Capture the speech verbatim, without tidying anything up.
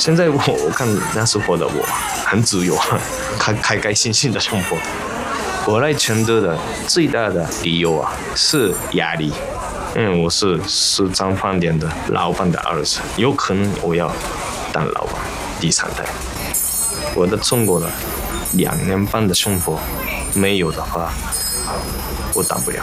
现在我我看那时候的我很自由，开开开心心的生活。我来成都的最大的理由啊是压力，因为我是食trang饭店的老板的儿子，有可能我要当老板第三代。我的中国的两年半的生活没有的话，我当不了。